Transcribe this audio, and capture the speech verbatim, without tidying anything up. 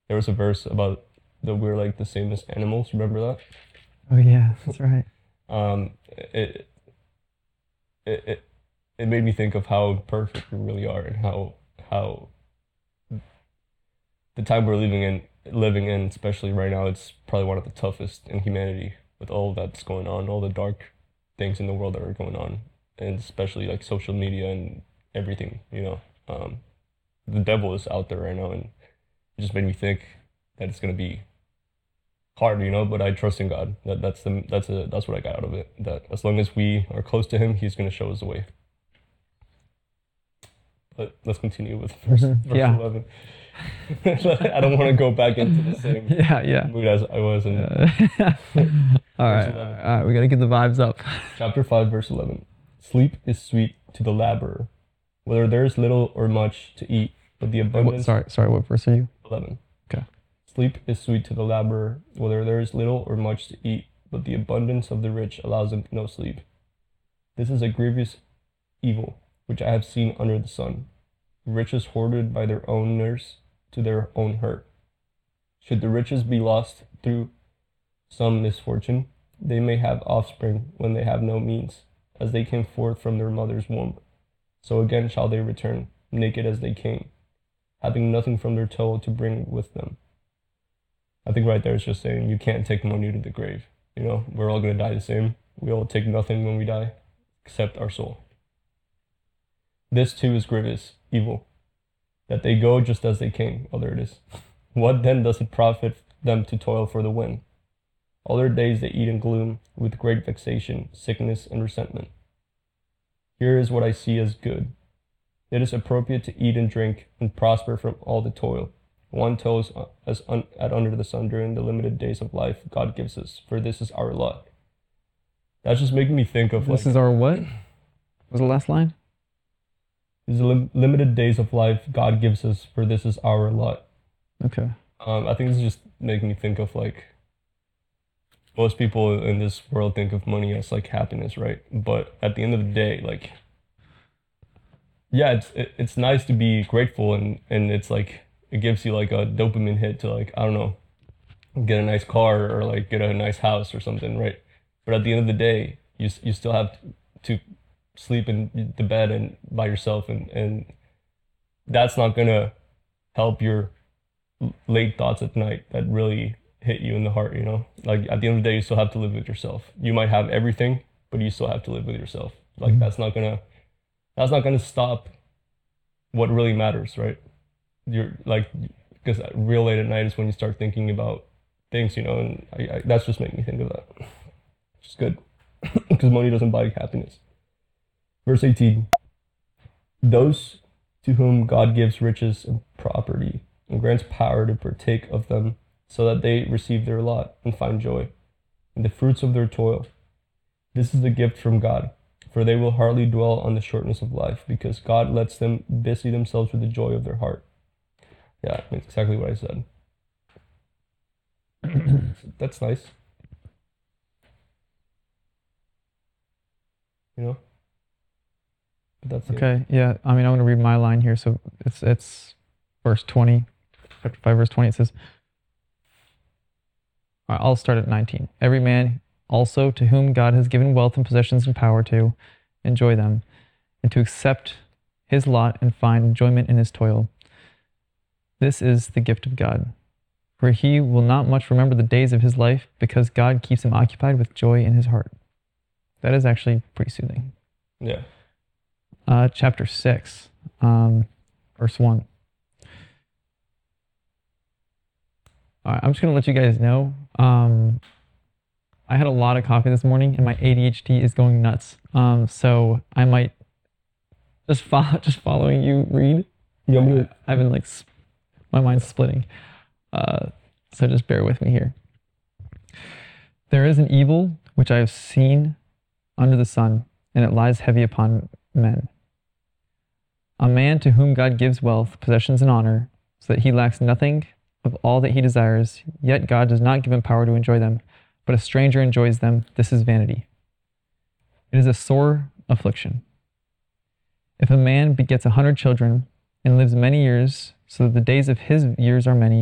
there was a verse about that we're like the same as animals. Remember that? Oh yeah, that's right. Um, it it it it made me think of how perfect we really are and how how the time we're living in living in, especially right now, it's probably one of the toughest in humanity with all that's going on, all the dark things in the world that are going on, and especially like social media and everything, you know. Um, the devil is out there right now, and it just made me think that it's gonna be hard, you know, but I trust in God. That that's the that's a that's what I got out of it. That as long as we are close to Him, He's gonna show us the way. But let's continue with verse Mhm. verse Yeah. eleven. I don't want to go back into the same Yeah, yeah. mood as I was in Uh, all verse right, eleven. all right. We gotta get the vibes up. Chapter five, verse eleven. Sleep is sweet to the laborer, whether there is little or much to eat, but the Wait, what, abundance. sorry, sorry. What verse are you? eleven. Okay. Sleep is sweet to the laborer, whether there is little or much to eat, but the abundance of the rich allows them no sleep. This is a grievous evil, which I have seen under the sun. Riches hoarded by their owners to their own hurt. Should the riches be lost through some misfortune, they may have offspring when they have no means, as they came forth from their mother's womb. So again shall they return, naked as they came, having nothing from their toil to bring with them. I think right there it's just saying you can't take money to the grave. You know, we're all going to die the same. We all take nothing when we die, except our soul. This too is grievous evil, that they go just as they came. Oh, there it is. What then does it profit them to toil for the wind? All their days they eat in gloom, with great vexation, sickness, and resentment. Here is what I see as good. It is appropriate to eat and drink and prosper from all the toil. One toils as un- at under the sun during the limited days of life God gives us, for this is our lot. That's just making me think of This like is our what? What was the last line? these lim- limited days of life God gives us, for this is our lot. Okay. Um, I think this is just making me think of like most people in this world think of money as like happiness, right? But at the end of the day, like yeah, it's it, it's nice to be grateful and and it's like it gives you like a dopamine hit to like I don't know, get a nice car or like get a nice house or something, right? But at the end of the day, you s- you still have to sleep in the bed and by yourself and and that's not gonna help your l- late thoughts at night that really hit you in the heart, you know? Like at the end of the day, you still have to live with yourself. You might have everything, but you still have to live with yourself. Like Mhm. that's not gonna that's not gonna stop what really matters, right? You're like because real late at night is when you start thinking about things, you know, and I, I, that's just making me think of that. Which is good because money doesn't buy happiness. Verse eighteen. Those to whom God gives riches and property and grants power to partake of them so that they receive their lot and find joy in the fruits of their toil. This is a gift from God, for they will hardly dwell on the shortness of life because God lets them busy themselves with the joy of their heart. Yeah, that's exactly what I said. That's nice. You know? But that's it. Okay. Yeah. I mean, I'm gonna read my line here. So it's it's verse twenty, chapter five, verse twenty. It says, all right, I'll start at nineteen. Every man also to whom God has given wealth and possessions and power to enjoy them, and to accept his lot and find enjoyment in his toil. This is the gift of God. For he will not much remember the days of his life because God keeps him occupied with joy in his heart. That is actually pretty soothing. Yeah. Uh, chapter six, um, verse one. All right, I'm just going to let you guys know. Um, I had a lot of coffee this morning and my A D H D is going nuts. Um, so I might just follow, just following you read. You want me to- I've been like, sp- my mind's splitting. Uh, so just bear with me here. There is an evil which I have seen under the sun, and it lies heavy upon men. A man to whom God gives wealth, possessions, and honor, so that he lacks nothing of all that he desires, yet God does not give him power to enjoy them, but a stranger enjoys them. This is vanity. It is a sore affliction. If a man begets a hundred children and lives many years, so that the days of his years are many,